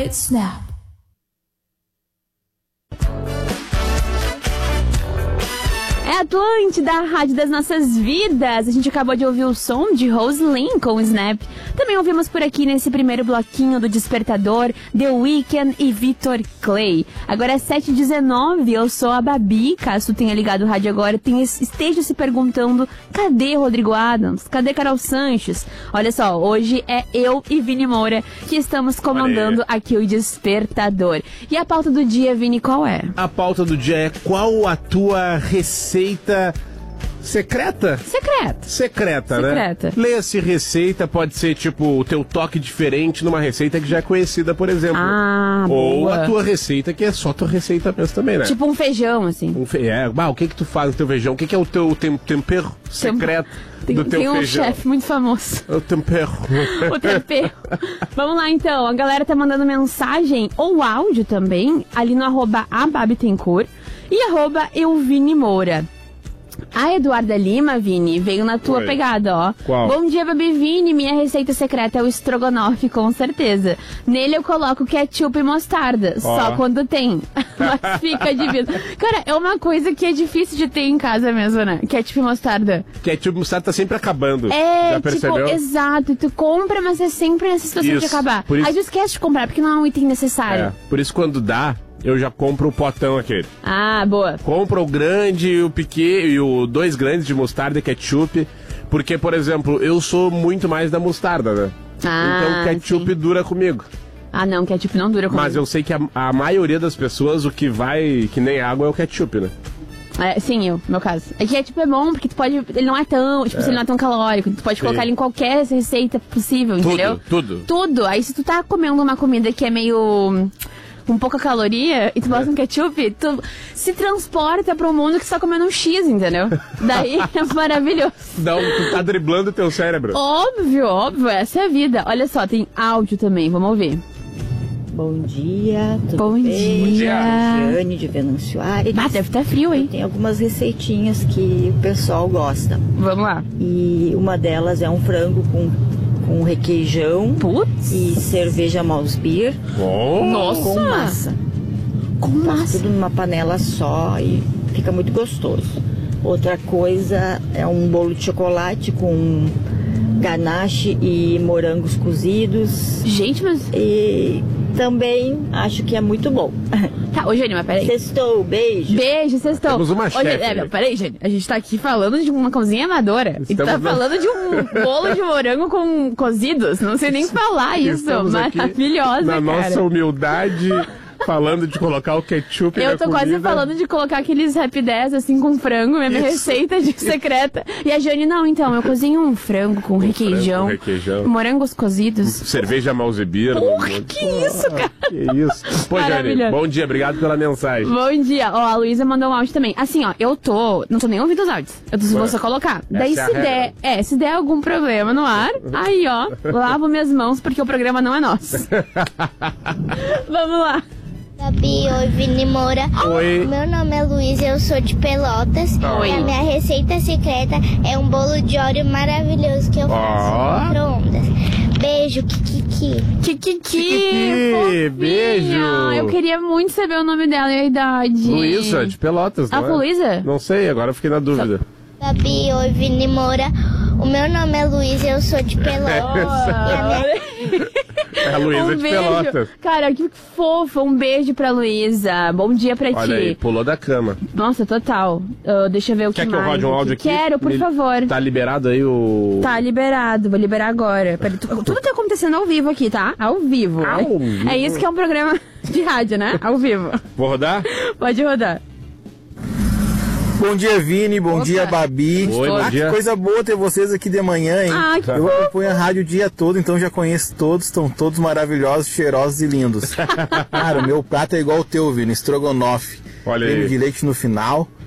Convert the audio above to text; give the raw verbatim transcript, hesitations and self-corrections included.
Snap. É Atlântida, a rádio das nossas vidas. A gente acabou de ouvir o som de Rosalyn com Snap. Também ouvimos por aqui nesse primeiro bloquinho do Despertador, The Weeknd e Victor Clay. Agora é sete e dezenove, eu sou a Babi. Caso tu tenha ligado o rádio agora, tenha, esteja se perguntando, cadê Rodrigo Adams? Cadê Carol Sanches? Olha só, hoje é eu e Vini Moura que estamos comandando aqui o Despertador. E a pauta do dia, Vini, qual é? A pauta do dia é: qual a tua receita secreta? Secreta. Secreta, né? Secreta. Leia-se receita, pode ser tipo o teu toque diferente numa receita que já é conhecida, por exemplo. Ah, Ou boa. a tua receita, que é só tua receita mesmo também, né? Tipo um feijão, assim. Um fe... é, bah, o que que tu faz no teu feijão? O que que é o teu tem- tempero secreto Tem, do teu tem um feijão? chefe muito famoso. O tempero. O tempero. Vamos lá, então. A galera tá mandando mensagem ou áudio também, ali no arroba ababitencourt e arroba euvinimoura. A Eduarda Lima, Vini, veio na tua Oi. pegada, ó. Qual? Bom dia, Babi Vini. Minha receita secreta é o estrogonofe, com certeza. Nele eu coloco ketchup e mostarda, Ó. só quando tem. Mas fica divino. Cara, é uma coisa que é difícil de ter em casa mesmo, né? Ketchup e mostarda. Ketchup e mostarda tá sempre acabando. É, Já percebeu? tipo, exato. Tu compra, mas é sempre nessa situação Isso, de acabar. por isso- Aí tu esquece de comprar, porque não é um item necessário. É, por isso quando dá, eu já compro o potão aquele. Ah, boa. Compra o grande, o pequeno e o dois grandes de mostarda e ketchup. Porque, por exemplo, eu sou muito mais da mostarda, né? Ah, então ketchup sim. dura comigo. Ah, não, ketchup não dura comigo. Mas eu sei que a, a maioria das pessoas, o que vai que nem água é o ketchup, né? É, sim, eu, no meu caso. É que ketchup é bom, porque tu pode... Ele não é tão... Tipo, assim, ele não é tão calórico. Tu pode Sim. colocar ele em qualquer receita possível, entendeu? Tudo, tudo. Tudo. Aí se tu tá comendo uma comida que é meio... com pouca caloria, e tu bota um ketchup, tu se transporta pra um mundo que tu tá comendo um X, entendeu? Daí é maravilhoso. Não, tu tá driblando o teu cérebro. Óbvio, óbvio, essa é a vida. Olha só, tem áudio também, vamos ouvir. Bom dia, tudo Bom bem? dia. Giane de Venâncio Aires. Ah, deve estar frio, hein? Tem algumas receitinhas que o pessoal gosta. Vamos lá. E uma delas é um frango com, com requeijão Putz. e cerveja Malzbier Oh, Nossa. com massa. Com Faz massa. tudo numa panela só e fica muito gostoso. Outra coisa é um bolo de chocolate com ganache e morangos cozidos. Gente, mas... E também acho que é muito bom. Tá, ô, Jane, mas peraí. Sextou, beijo. Beijo, vocês estão. Temos uma Ô, chefe, Jane, é, né? não, peraí, Jane. A gente tá aqui falando de uma cozinha amadora. E tu Estamos tá na- falando de um bolo de morango com cozidos. Não sei nem falar isso. Estamos aqui Maravilhosa, na cara. nossa humildade, falando de colocar o ketchup Eu na tô comida. quase falando de colocar aqueles Rap dez assim com frango, minha Isso. receita de secreta. E a Jane, não, então, eu cozinho um frango com requeijão, frango com requeijão. morangos cozidos. Cerveja Malzbier. Porra, que isso, cara? Que isso. Pô, Jane, Maravilhoso. bom dia, obrigado pela mensagem. Bom dia. Ó, a Luísa mandou um áudio também. Assim, ó, eu tô... Não tô nem ouvindo os áudios. Eu tô, vou só colocar. Daí, é a se regra. der... É, se der algum problema no ar, aí, ó, lavo minhas mãos, porque o programa não é nosso. Vamos lá. Gabi, oi, Vini Moura. Oi. Meu nome é Luísa, eu sou de Pelotas. Oi. E a minha receita secreta é um bolo de óleo maravilhoso que eu faço Ó. no micro-ondas. Beijo, Kikiki. Kikiki, Kikiki, fofinha. beijo. Eu queria muito saber o nome dela e a idade. Luísa, de Pelotas, Ah, não foi é? Luísa? Não sei, agora eu fiquei na dúvida. Gabi, oi, Vini Moura. O meu nome é Luísa, eu sou de Pelotas. E a minha... É a Luísa um de beijo. Pelotas. Cara, que fofa. Um beijo pra Luísa. Bom dia pra Olha ti. aí, pulou da cama. Nossa, total. Ah, deixa eu ver o Quer que que eu mais. rode um áudio aqui? Quero, por Me- favor. Tá liberado aí o... Tá liberado, vou liberar agora. Peraí, tu- tudo tá acontecendo ao vivo aqui, tá? Ao vivo. Ao vivo. É isso que é um programa de rádio, né? Ao vivo. Vou rodar? Pode rodar. Bom dia, Vini. Bom Opa. dia, Babi. Oi, bom ah, dia. que coisa boa ter vocês aqui de manhã, hein? Ah, que Eu acompanho a rádio o dia todo, então já conheço todos. Estão todos maravilhosos, cheirosos e lindos. Cara, o meu prato é igual o teu, Vini. Estrogonofe. Olha Creme aí. de leite no final.